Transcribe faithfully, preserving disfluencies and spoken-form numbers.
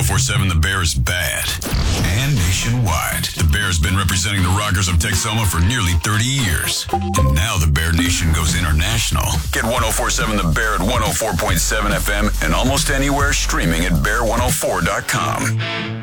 four seven The Bear is bad. And nationwide. The Bear's been representing the Rockers of Texoma for nearly thirty years. And now the Bear Nation goes international. Get one oh four point seven The Bear at one oh four point seven F M and almost anywhere streaming at bear one oh four dot com.